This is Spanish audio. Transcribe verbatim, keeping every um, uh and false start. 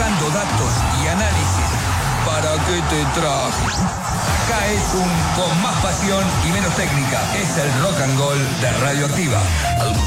Buscando datos y análisis. ¿Para qué te traje? Acá es un con más pasión y menos técnica. Es el rock and roll de Radioactiva.